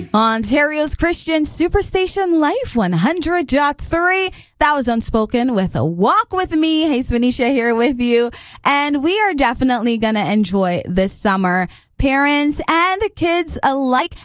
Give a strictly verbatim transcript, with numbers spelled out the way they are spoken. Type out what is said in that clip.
Ontario's Christian Superstation Life one hundred point three. That was Unspoken with a Walk With Me. Hey, Swanisha here with you. And we are definitely going to enjoy this summer, parents and kids alike.